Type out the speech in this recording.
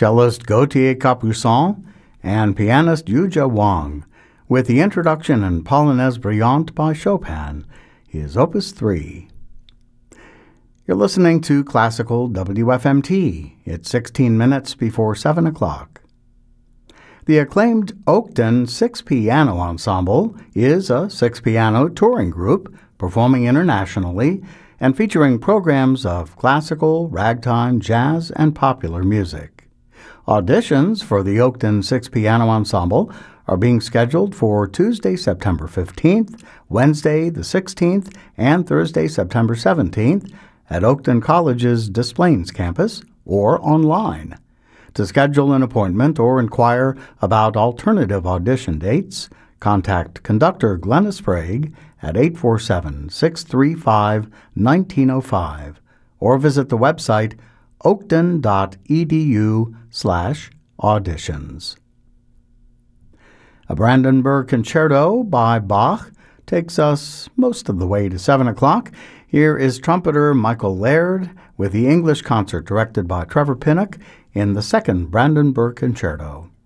cellist Gautier Capuçon, and pianist Yuja Wang, with the introduction in Polonaise Brillante by Chopin, his Opus 3. You're listening to Classical WFMT. It's 16 minutes before 7 o'clock. The acclaimed Oakton Six-Piano Ensemble is a six-piano touring group performing internationally and featuring programs of classical, ragtime, jazz, and popular music. Auditions for the Oakton Six-Piano Ensemble are being scheduled for Tuesday, September 15th, Wednesday the 16th, and Thursday, September 17th at Oakton College's Des Plaines campus or online. To schedule an appointment or inquire about alternative audition dates, contact conductor Glenna Sprague at 847-635-1905 or visit the website oakton.edu/auditions. A Brandenburg Concerto by Bach takes us most of the way to 7 o'clock. Here is trumpeter Michael Laird with the English concert directed by Trevor Pinnock in the Second Brandenburg Concerto.